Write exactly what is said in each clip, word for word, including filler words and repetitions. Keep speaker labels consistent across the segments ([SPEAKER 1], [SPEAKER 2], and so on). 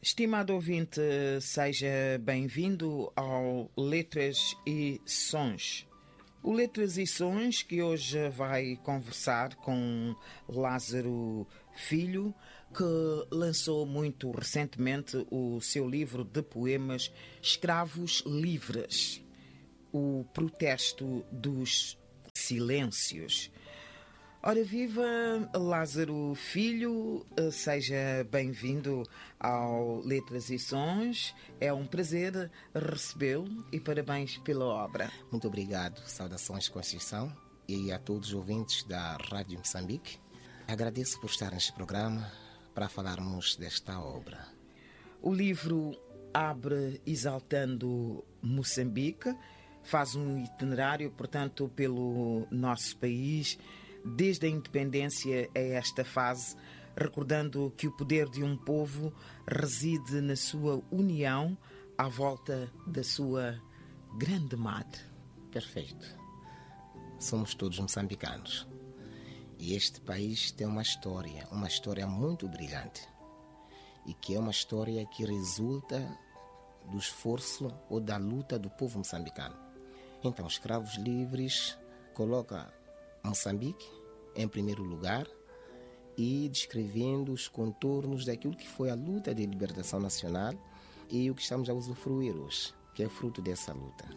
[SPEAKER 1] Estimado ouvinte, seja bem-vindo ao Letras e Sons. O Letras e Sons que hoje vai conversar com Lázaro Filho, que lançou muito recentemente o seu livro de poemas Escravos Livres, o protesto dos silêncios. Ora viva, Lázaro Filho, seja bem-vindo ao Letras e Sons. É um prazer recebê-lo e parabéns pela obra.
[SPEAKER 2] Muito obrigado. Saudações, Conceição, e a todos os ouvintes da Rádio Moçambique. Agradeço por estar neste programa para falarmos desta obra.
[SPEAKER 1] O livro abre exaltando Moçambique, faz um itinerário, portanto, pelo nosso país, desde a independência a esta fase, recordando que o poder de um povo reside na sua união à volta da sua grande madre.
[SPEAKER 2] Perfeito. Somos todos moçambicanos. E este país tem uma história, uma história muito brilhante. E que é uma história que resulta do esforço ou da luta do povo moçambicano. Então, Escravos Livres coloca Moçambique em primeiro lugar e descrevendo os contornos daquilo que foi a luta de libertação nacional e o que estamos a usufruir hoje, que é fruto dessa luta.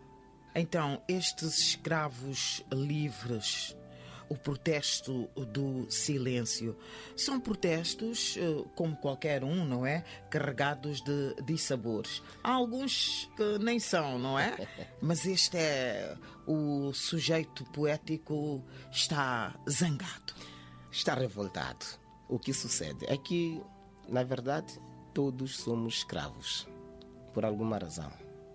[SPEAKER 1] Então, estes escravos livres, o protesto do silêncio, são protestos como qualquer um, não é? Carregados de, de sabores. Há alguns que nem são, não é? Mas este é o sujeito poético, está zangado.
[SPEAKER 2] Está revoltado. O que sucede é que, na verdade, todos somos escravos, por alguma razão.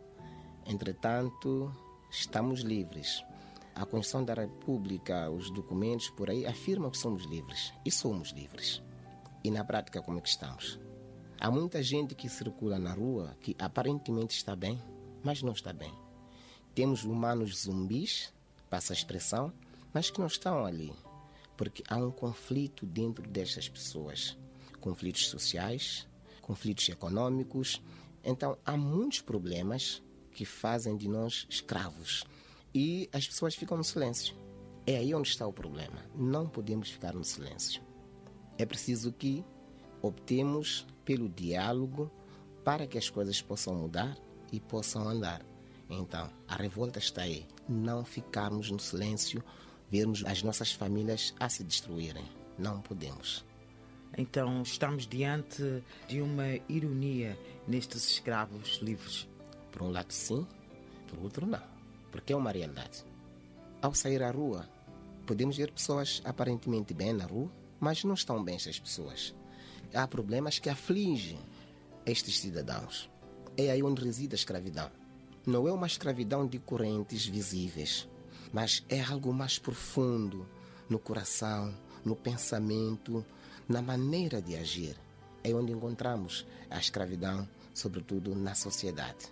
[SPEAKER 2] Entretanto, estamos livres. A Constituição da República, os documentos por aí afirmam que somos livres. E somos livres. E na prática, como é que estamos? Há muita gente que circula na rua que aparentemente está bem, mas não está bem. Temos humanos zumbis, passa a expressão, mas que não estão ali. Porque há um conflito dentro destas pessoas. Conflitos sociais, conflitos econômicos. Então, há muitos problemas que fazem de nós escravos. E as pessoas ficam no silêncio. É aí onde está o problema. Não podemos ficar no silêncio. É preciso que optemos pelo diálogo para que as coisas possam mudar e possam andar. Então, a revolta está aí. Não ficarmos no silêncio, vermos as nossas famílias a se destruírem. Não podemos.
[SPEAKER 1] Então, estamos diante de uma ironia nestes escravos livres.
[SPEAKER 2] Por um lado, sim. Por outro, não. Porque é uma realidade. Ao sair à rua, podemos ver pessoas aparentemente bem na rua, mas não estão bem essas pessoas. Há problemas que afligem estes cidadãos. É aí onde reside a escravidão. Não é uma escravidão de correntes visíveis, mas é algo mais profundo no coração, no pensamento, na maneira de agir. É onde encontramos a escravidão, sobretudo na sociedade.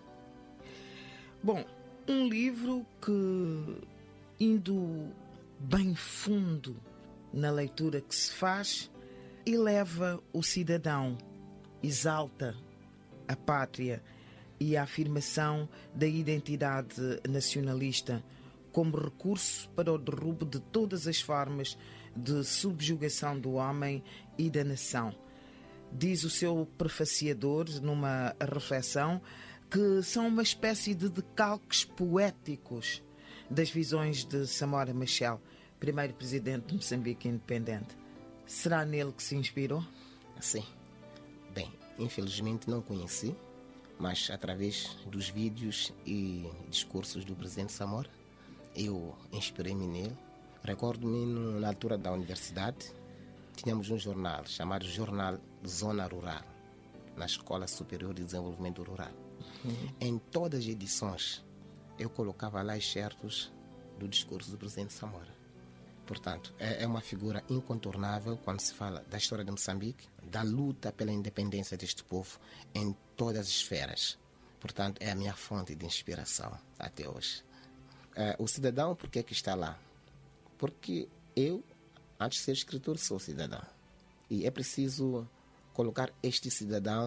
[SPEAKER 1] Bom, um livro que, indo bem fundo na leitura que se faz, eleva o cidadão, exalta a pátria e a afirmação da identidade nacionalista como recurso para o derrubo de todas as formas de subjugação do homem e da nação. Diz o seu prefaciador numa reflexão que são uma espécie de decalques poéticos das visões de Samora Machel, primeiro presidente de Moçambique independente. Será nele que se inspirou?
[SPEAKER 2] Sim. Bem, infelizmente não conheci, mas através dos vídeos e discursos do presidente Samora, eu inspirei-me nele. Recordo-me na altura da universidade, tínhamos um jornal chamado Jornal Zona Rural, na Escola Superior de Desenvolvimento Rural. Uhum. Em todas as edições, eu colocava lá excertos do discurso do presidente Samora. Portanto, é uma figura incontornável quando se fala da história de Moçambique, da luta pela independência deste povo em todas as esferas. Portanto, é a minha fonte de inspiração até hoje. O cidadão, por que é que está lá? Porque eu, antes de ser escritor, sou cidadão. E é preciso colocar este cidadão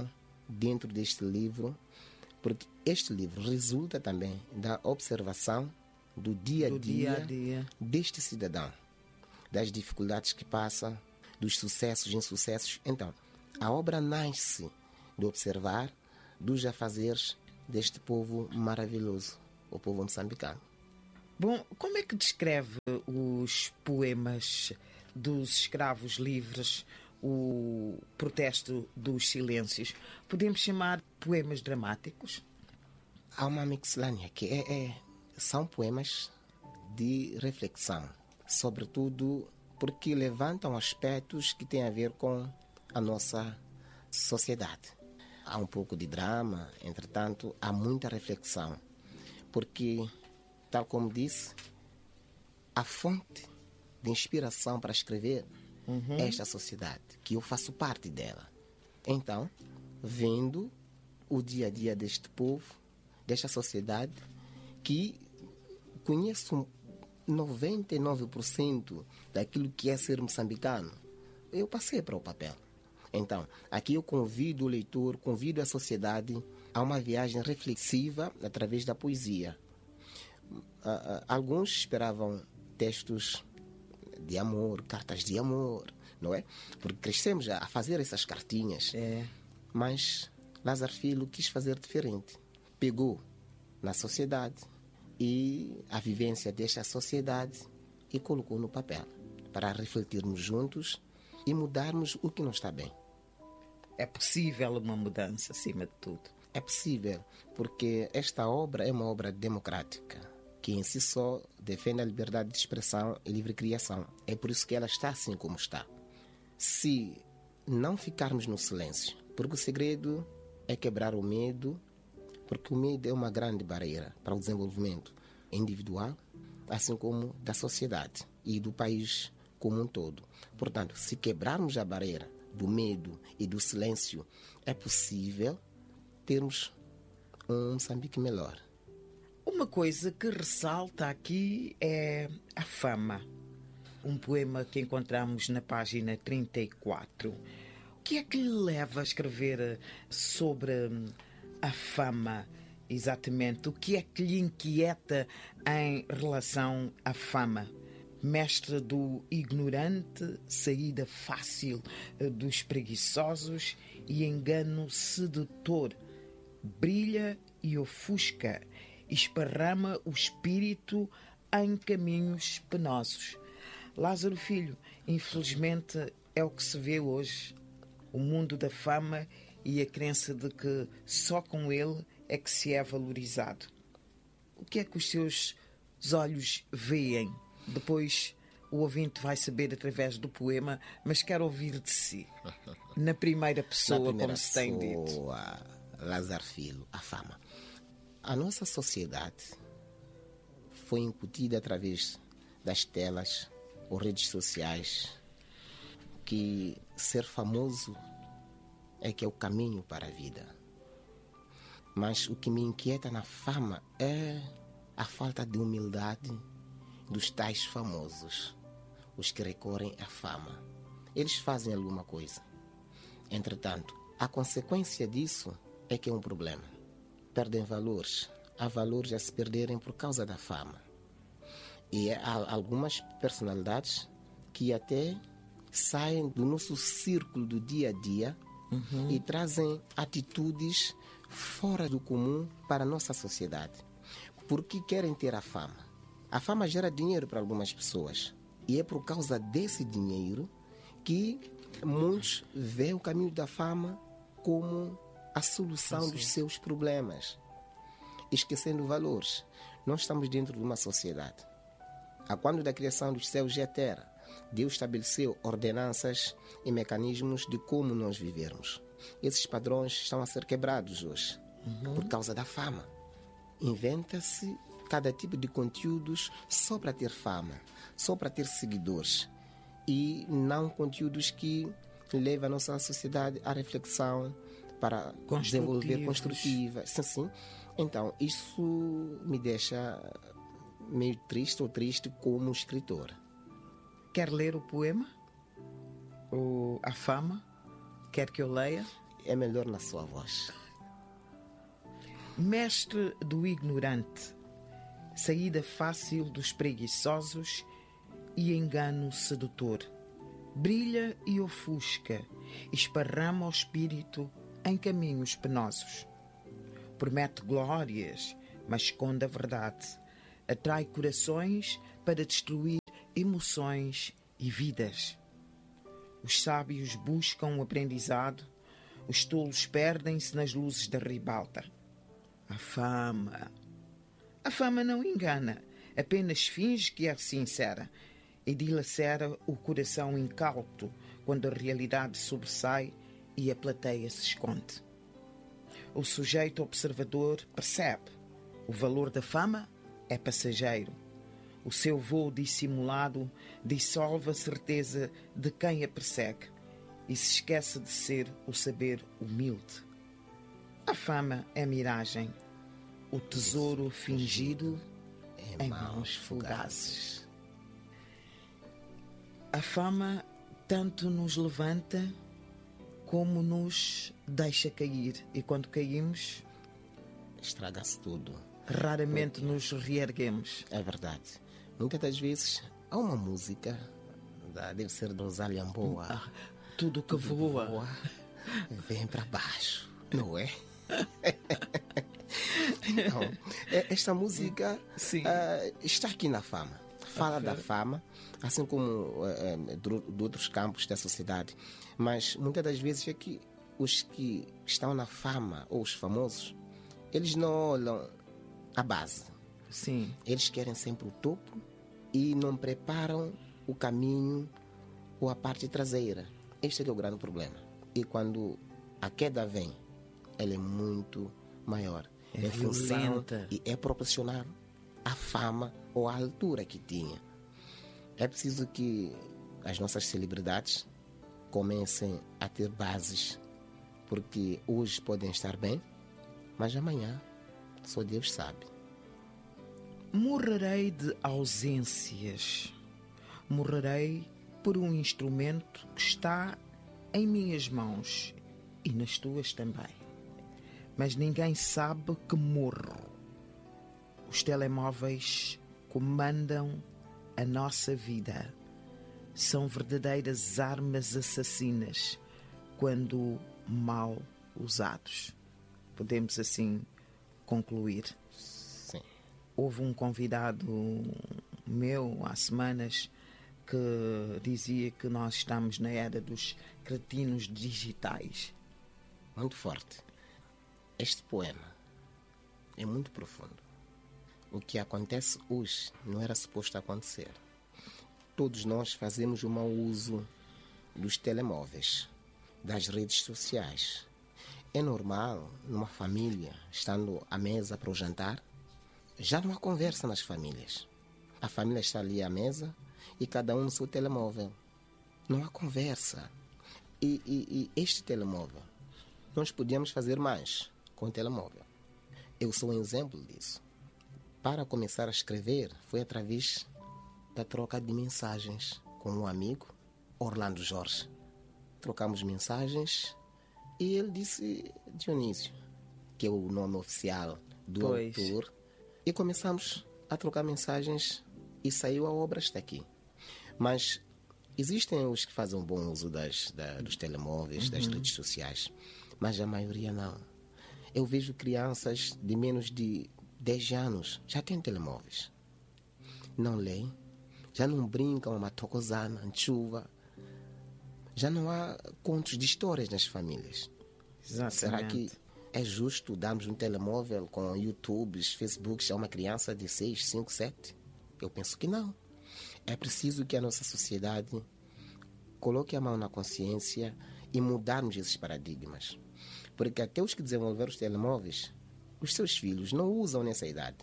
[SPEAKER 2] dentro deste livro, porque este livro resulta também da observação do dia a
[SPEAKER 1] Do
[SPEAKER 2] dia,
[SPEAKER 1] dia a dia.
[SPEAKER 2] deste cidadão, das dificuldades que passa, dos sucessos e insucessos. Então, a obra nasce de observar dos afazeres deste povo maravilhoso, o povo moçambicano.
[SPEAKER 1] Bom, como é que descreve os poemas dos escravos livres, o protesto dos silêncios? Podemos chamar poemas dramáticos?
[SPEAKER 2] Há uma mixlânea que é, é, são poemas de reflexão, sobretudo porque levantam aspectos que têm a ver com a nossa sociedade. Há um pouco de drama, entretanto, há muita reflexão, porque, tal como disse, a fonte de inspiração para escrever uhum. é esta sociedade, que eu faço parte dela. Então, vendo o dia a dia deste povo, desta sociedade, que conheço noventa e nove por cento daquilo que é ser moçambicano, eu passei para o papel. Então, aqui eu convido o leitor, convido a sociedade a uma viagem reflexiva através da poesia. Alguns esperavam textos de amor, cartas de amor, não é? Porque crescemos a fazer essas cartinhas.
[SPEAKER 1] É.
[SPEAKER 2] Mas Lázaro Filho quis fazer diferente. Pegou na sociedade e a vivência desta sociedade e colocou no papel para refletirmos juntos e mudarmos o que não está bem.
[SPEAKER 1] É possível uma mudança, acima de tudo.
[SPEAKER 2] É possível, porque esta obra é uma obra democrática, que em si só defende a liberdade de expressão e livre criação. É por isso que ela está assim como está. Se não ficarmos no silêncio, porque o segredo é quebrar o medo, porque o medo é uma grande barreira para o desenvolvimento individual, assim como da sociedade e do país como um todo. Portanto, se quebrarmos a barreira do medo e do silêncio, é possível termos um Moçambique melhor.
[SPEAKER 1] Uma coisa que ressalta aqui é a fama. Um poema que encontramos na página trinta e quatro. O que é que lhe leva a escrever sobre a fama, exatamente? O que é que lhe inquieta em relação à fama? Mestre do ignorante, saída fácil dos preguiçosos e engano sedutor. Brilha e ofusca, esparrama o espírito em caminhos penosos. Lázaro Filho, infelizmente, é o que se vê hoje. O mundo da fama e a crença de que só com ele é que se é valorizado. O que é que os seus olhos veem? Depois o ouvinte vai saber através do poema, mas quero ouvir de si. Na primeira pessoa,
[SPEAKER 2] Na primeira
[SPEAKER 1] como se tem dito.
[SPEAKER 2] pessoa, Lázaro Filho, a fama. A nossa sociedade foi incutida através das telas ou redes sociais que ser famoso é que é o caminho para a vida. Mas o que me inquieta na fama é a falta de humildade dos tais famosos, os que recorrem à fama. Eles fazem alguma coisa. Entretanto, a consequência disso é que é um problema. Perdem valores. Há valores a se perderem por causa da fama. E há algumas personalidades que até saem do nosso círculo do dia a dia uhum. e trazem atitudes fora do comum para a nossa sociedade. Porque querem ter a fama. A fama gera dinheiro para algumas pessoas. E é por causa desse dinheiro que muitos veem o caminho da fama como a solução Sim. dos seus problemas. Esquecendo valores. Nós estamos dentro de uma sociedade. A quando da criação dos céus e a terra, Deus estabeleceu ordenanças e mecanismos de como nós vivermos. Esses padrões estão a ser quebrados hoje uhum. por causa da fama. Inventa-se cada tipo de conteúdos só para ter fama, só para ter seguidores e não conteúdos que levam a nossa sociedade à reflexão para desenvolver construtiva. Sim, sim. Então, isso me deixa meio triste ou triste como escritor.
[SPEAKER 1] Quer ler o poema? Ou a fama? Quer que eu leia?
[SPEAKER 2] é melhor na sua voz.
[SPEAKER 1] Mestre do ignorante, saída fácil dos preguiçosos e engano sedutor. Brilha e ofusca, esparrama o espírito em caminhos penosos. Promete glórias, mas esconde a verdade. Atrai corações para destruir emoções e vidas. Os sábios buscam o aprendizado, os tolos perdem-se nas luzes da ribalta. A fama. A fama não engana, apenas finge que é sincera e dilacera o coração incauto quando a realidade sobressai e a plateia se esconde. O sujeito observador percebe. O valor da fama é passageiro. O seu voo dissimulado dissolve a certeza de quem a persegue e se esquece de ser o saber humilde. A fama é miragem, o tesouro fingido em mãos fugazes. A fama tanto nos levanta como nos deixa cair, e quando caímos,
[SPEAKER 2] estraga-se tudo.
[SPEAKER 1] Raramente Porque... nos reerguemos.
[SPEAKER 2] É verdade. Muitas das vezes há uma música, deve ser do Zalhamboa.
[SPEAKER 1] Ah, tudo que tudo voa. voa
[SPEAKER 2] vem para baixo, não é? Então, esta música uh, está aqui na fama. Fala okay. da fama, assim como uh, de outros campos da sociedade. Mas muitas das vezes é que os que estão na fama, ou os famosos, eles não olham a base.
[SPEAKER 1] Sim.
[SPEAKER 2] Eles querem sempre o topo e não preparam o caminho ou a parte traseira. Este é o grande problema. E quando a queda vem, ela é muito maior.
[SPEAKER 1] É,
[SPEAKER 2] é função e é proporcional à fama ou à altura que tinha. É preciso que as nossas celebridades comecem a ter bases, porque hoje podem estar bem, mas amanhã só Deus sabe.
[SPEAKER 1] Morrerei de ausências. Morrerei por um instrumento que está em minhas mãos e nas tuas também. Mas ninguém sabe que morro. Os telemóveis comandam a nossa vida. São verdadeiras armas assassinas quando mal usados. Podemos assim concluir.
[SPEAKER 2] Sim.
[SPEAKER 1] Houve um convidado meu há semanas que dizia que nós estamos na era dos cretinos digitais.
[SPEAKER 2] Muito forte. Este poema é muito profundo. O que acontece hoje não era suposto acontecer. Todos nós fazemos um mau uso dos telemóveis, das redes sociais. É normal, numa família, estando à mesa para o jantar, já não há conversa nas famílias. A família está ali à mesa e cada um no seu telemóvel. Não há conversa. E, e, e este telemóvel, nós podíamos fazer mais com o telemóvel. Eu sou um exemplo disso. Para começar a escrever, foi através da troca de mensagens com um amigo, Orlando Jorge. Trocamos mensagens e ele disse Dionísio, que é o nome oficial do
[SPEAKER 1] pois.
[SPEAKER 2] autor, e começamos a trocar mensagens e saiu a obra está aqui. Mas existem os que fazem um bom uso das, da, dos telemóveis, uhum. das redes sociais, mas a maioria não. Eu vejo crianças de menos de dez anos já têm telemóveis. Não leem, já não brincam uma tocosana, chuva. Já não há contos de histórias nas famílias.
[SPEAKER 1] Exatamente.
[SPEAKER 2] Será que é justo darmos um telemóvel com YouTubes, Facebooks a uma criança de seis, cinco, sete? Eu penso que não. É preciso que a nossa sociedade coloque a mão na consciência e mudarmos esses paradigmas. Porque até os que desenvolveram os telemóveis, os seus filhos não usam nessa idade.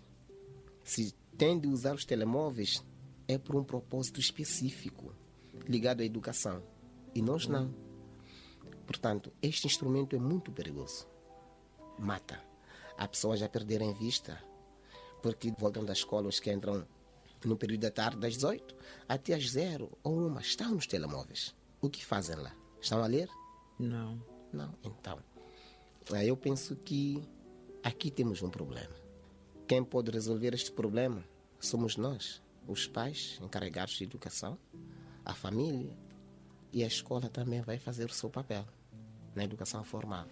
[SPEAKER 2] Se têm de usar os telemóveis, é por um propósito específico, ligado à educação. E nós não. Portanto, este instrumento é muito perigoso. Mata. Há pessoas já perderem vista, porque voltam da escola, os que entram no período da tarde, das dezoito até às zero ou uma, estão nos telemóveis. O que fazem lá? Estão a ler?
[SPEAKER 1] Não.
[SPEAKER 2] Não. Então, Eu penso que aqui temos um problema. Quem pode resolver este problema somos nós, os pais encarregados de educação, a família, e a escola também vai fazer o seu papel na educação formal.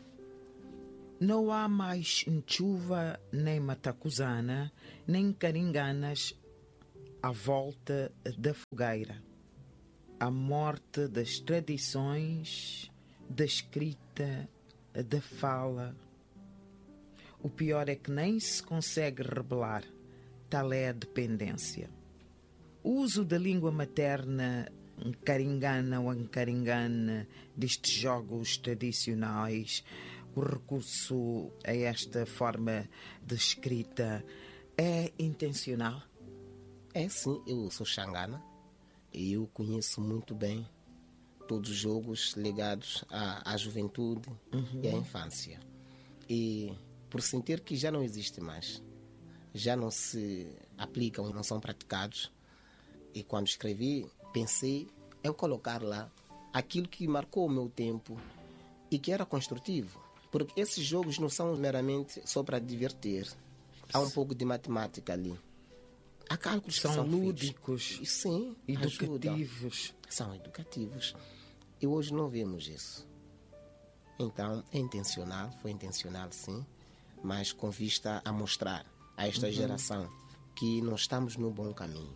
[SPEAKER 1] Não há mais chuva, nem matacuzana, nem caringanas à volta da fogueira. A morte das tradições, da escrita, da fala. O pior é que nem se consegue rebelar, tal é a dependência. O uso da língua materna caringana ou ancaringana destes jogos tradicionais, o recurso a esta forma de escrita é intencional?
[SPEAKER 2] É sim, eu sou xangana e eu conheço muito bem todos os jogos ligados à, à juventude uhum. e à infância. E por sentir que já não existe mais, já não se aplicam, não são praticados, e quando escrevi, pensei em colocar lá aquilo que marcou o meu tempo e que era construtivo. Porque esses jogos não são meramente só para divertir. Há um pouco de matemática ali. Há cálculos
[SPEAKER 1] são,
[SPEAKER 2] que são
[SPEAKER 1] lúdicos,
[SPEAKER 2] feitos. Sim,
[SPEAKER 1] educativos.
[SPEAKER 2] Ajudam. São educativos. E hoje não vemos isso. Então, é intencional, foi intencional sim, mas com vista a mostrar a esta uhum. geração que nós estamos no bom caminho.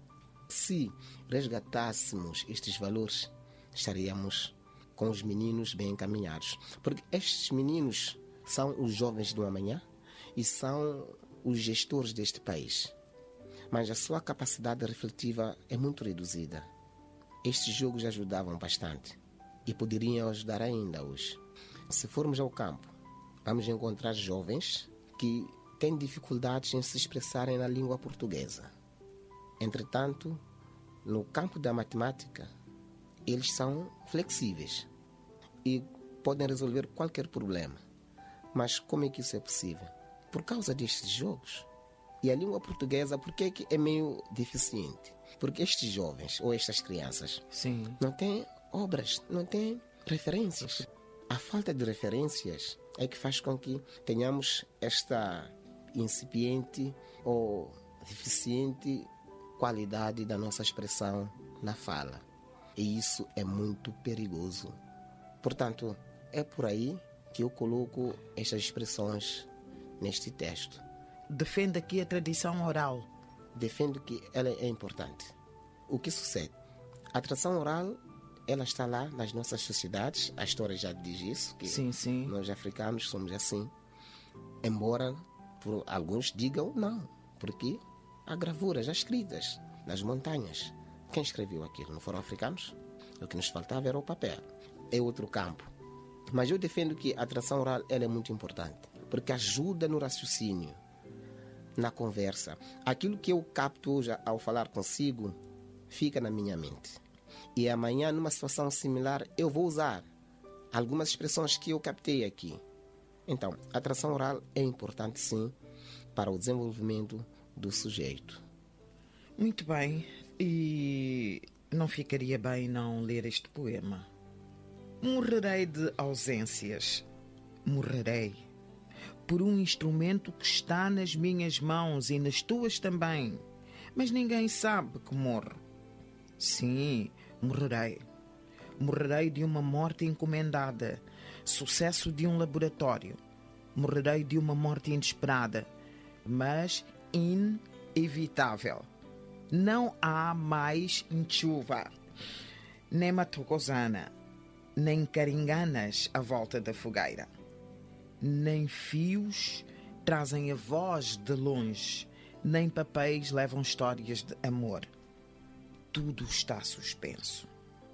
[SPEAKER 2] Se resgatássemos estes valores, estaríamos com os meninos bem encaminhados. Porque estes meninos são os jovens do amanhã e são os gestores deste país. Mas a sua capacidade refletiva é muito reduzida. Estes jogos ajudavam bastante e poderiam ajudar ainda hoje. Se formos ao campo, vamos encontrar jovens que têm dificuldades em se expressarem na língua portuguesa. Entretanto, no campo da matemática, eles são flexíveis e podem resolver qualquer problema. Mas como é que isso é possível? Por causa destes jogos. E a língua portuguesa, por que é que é meio deficiente? Porque estes jovens, ou estas crianças,
[SPEAKER 1] Sim.
[SPEAKER 2] não têm obras, não têm referências. A falta de referências é que faz com que tenhamos esta incipiente ou deficiente qualidade da nossa expressão na fala. E isso é muito perigoso. Portanto, é por aí que eu coloco estas expressões neste texto.
[SPEAKER 1] Defende aqui a tradição oral.
[SPEAKER 2] Defendo que ela é importante. O que sucede? A tradição oral, ela está lá nas nossas sociedades. A história já diz isso, que
[SPEAKER 1] sim, sim.
[SPEAKER 2] nós africanos somos assim. Embora por alguns digam não, porque há gravuras, há escritas nas montanhas. Quem escreveu aquilo? Não foram africanos? O que nos faltava era o papel. É outro campo. Mas eu defendo que a tradição oral ela é muito importante, porque ajuda no raciocínio, na conversa. Aquilo que eu capto hoje ao falar consigo fica na minha mente. E amanhã, numa situação similar, eu vou usar algumas expressões que eu captei aqui. Então, a tradição oral é importante, sim, para o desenvolvimento do sujeito.
[SPEAKER 1] Muito bem. E não ficaria bem não ler este poema. Morrerei de ausências. Morrerei por um instrumento que está nas minhas mãos e nas tuas também. Mas ninguém sabe que morro. Sim, morrerei. Morrerei de uma morte encomendada, sucesso de um laboratório. Morrerei de uma morte inesperada, mas inevitável. Não há mais chuva, nem matocosana, nem caringanas à volta da fogueira. Nem fios trazem a voz de longe, nem papéis levam histórias de amor. Tudo está suspenso.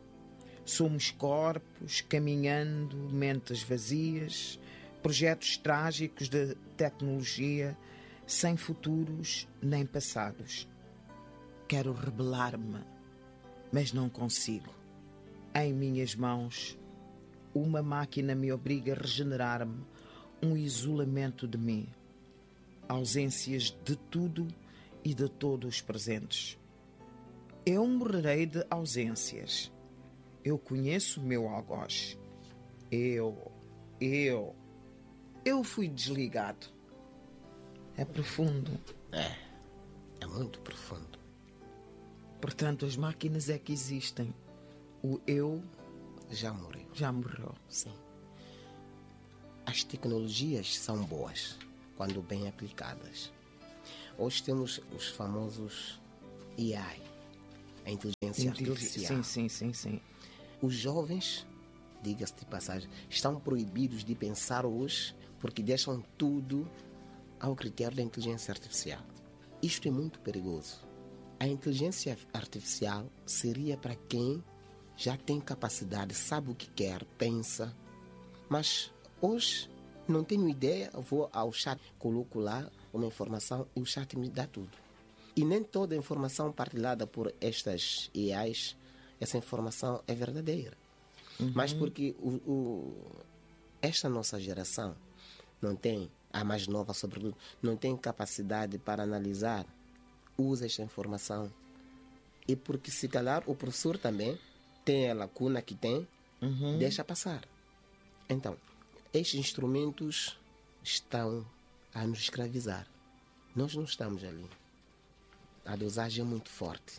[SPEAKER 1] Somos corpos caminhando, mentes vazias, projetos trágicos de tecnologia, sem futuros nem passados. Quero rebelar-me, mas não consigo. Em minhas mãos, uma máquina me obriga a regenerar-me, um isolamento de mim, ausências de tudo e de todos os presentes. Eu morrerei de ausências. Eu conheço o meu algoz. Eu, eu, Eu fui desligado. É profundo.
[SPEAKER 2] É, é muito profundo.
[SPEAKER 1] Portanto, as máquinas é que existem. O eu
[SPEAKER 2] Já morreu.
[SPEAKER 1] já morreu.
[SPEAKER 2] Sim. As tecnologias são boas quando bem aplicadas. Hoje temos os famosos A I, a inteligência artificial.
[SPEAKER 1] Sim, sim, sim, sim.
[SPEAKER 2] Os jovens, diga-se de passagem, estão proibidos de pensar hoje porque deixam tudo ao critério da inteligência artificial. Isto é muito perigoso. A inteligência artificial seria para quem já tem capacidade, sabe o que quer, pensa. Mas hoje não tenho ideia, vou ao chat, coloco lá uma informação e o chat me dá tudo. E nem toda a informação partilhada por estas A Is, essa informação é verdadeira. Uhum. Mas porque o, o, esta nossa geração não tem, a mais nova sobretudo, não tem capacidade para analisar, usa esta informação. E porque se calhar o professor também tem a lacuna que tem, uhum. deixa passar. Então, estes instrumentos estão a nos escravizar. Nós não estamos ali. A dosagem é muito forte.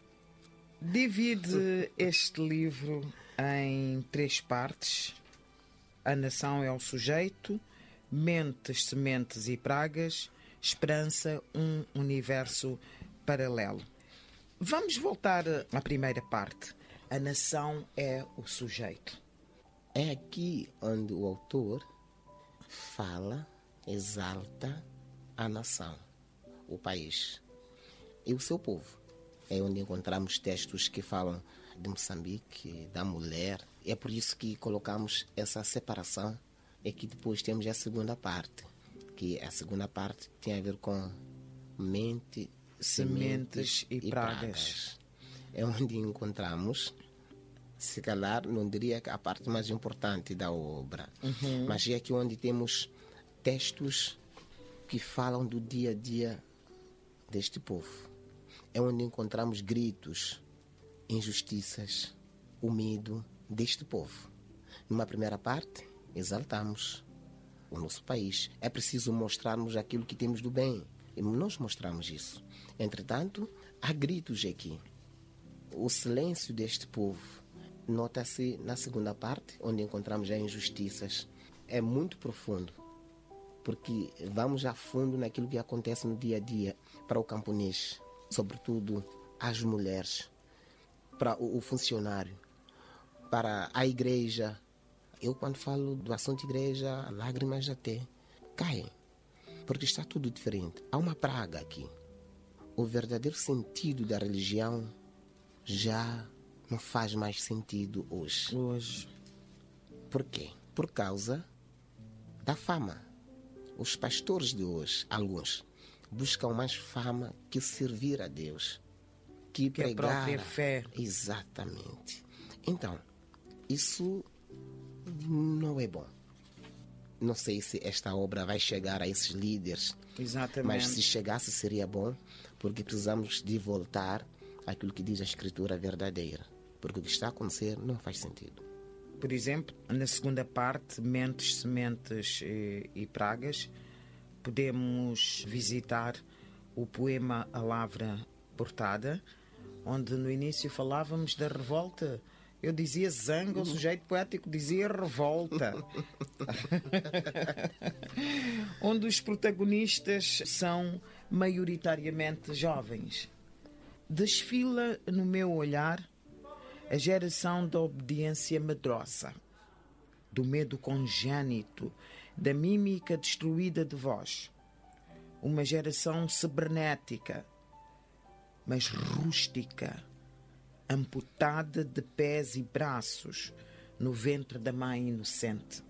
[SPEAKER 1] Divide este livro em três partes. A nação é o sujeito, mentes, sementes e pragas, esperança, um universo paralelo. Vamos voltar à primeira parte. A nação é o sujeito.
[SPEAKER 2] É aqui onde o autor fala, exalta a nação, o país e o seu povo. É onde encontramos textos que falam de Moçambique, da mulher. É por isso que colocamos essa separação e que depois temos a segunda parte, que a segunda parte tem a ver com mente, sementes, sementes e, e pragas. pragas. É onde encontramos, se calhar, não diria que a parte mais importante da obra, uhum. mas é aqui onde temos textos que falam do dia a dia deste povo. É onde encontramos gritos, injustiças, o medo deste povo. Numa primeira parte, exaltamos o nosso país. É preciso mostrarmos aquilo que temos do bem. E nós mostramos isso. Entretanto, há gritos aqui. O silêncio deste povo nota-se na segunda parte, onde encontramos as injustiças. É muito profundo, porque vamos a fundo naquilo que acontece no dia a dia para o camponês, sobretudo as mulheres, para o funcionário, para a igreja. Eu, quando falo do assunto igreja, lágrimas até caem, porque está tudo diferente. Há uma praga aqui. O verdadeiro sentido da religião já não faz mais sentido hoje.
[SPEAKER 1] Hoje.
[SPEAKER 2] Por quê? Por causa da fama. Os pastores de hoje, alguns, buscam mais fama que servir a Deus, que, que pregar
[SPEAKER 1] a própria fé.
[SPEAKER 2] Exatamente. Então, isso não é bom. Não sei se esta obra vai chegar a esses líderes.
[SPEAKER 1] Exatamente.
[SPEAKER 2] Mas se chegasse seria bom, porque precisamos de voltar àquilo que diz a Escritura verdadeira. Porque o que está a acontecer não faz sentido.
[SPEAKER 1] Por exemplo, na segunda parte, mentes, sementes e, e pragas, podemos visitar o poema A Lavra Portada, onde no início falávamos da revolta. Eu dizia zanga, o sujeito poético dizia revolta. Onde os protagonistas são maioritariamente jovens. Desfila no meu olhar a geração da obediência medrosa, do medo congénito, da mímica destruída de voz. Uma geração cibernética, mas rústica, amputada de pés e braços no ventre da mãe inocente.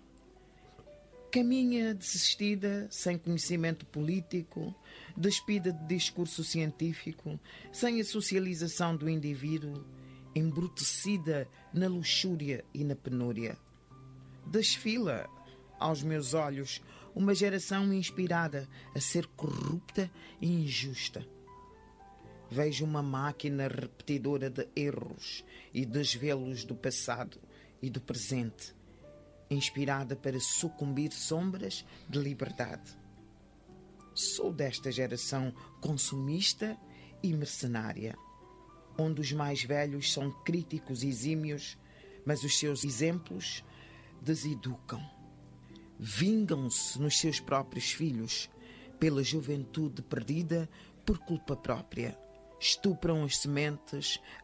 [SPEAKER 1] Caminha desistida, sem conhecimento político, despida de discurso científico, sem a socialização do indivíduo, embrutecida na luxúria e na penúria. Desfila, aos meus olhos, uma geração inspirada a ser corrupta e injusta. Vejo uma máquina repetidora de erros e desvelos do passado e do presente, inspirada para sucumbir sombras de liberdade. Sou desta geração consumista e mercenária, onde os mais velhos são críticos exímios, mas os seus exemplos deseducam. Vingam-se nos seus próprios filhos pela juventude perdida por culpa própria. Estupram as sementes